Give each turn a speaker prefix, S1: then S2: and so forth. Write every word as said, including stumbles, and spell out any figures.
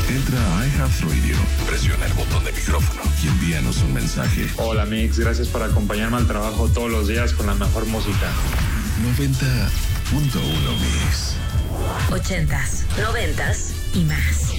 S1: Entra a iHeartRadio, presiona el botón de micrófono y envíanos un mensaje.
S2: Hola Mix, gracias por acompañarme al trabajo todos los días con la mejor música.
S1: noventa punto uno Mix.
S3: Ochentas, noventas y más.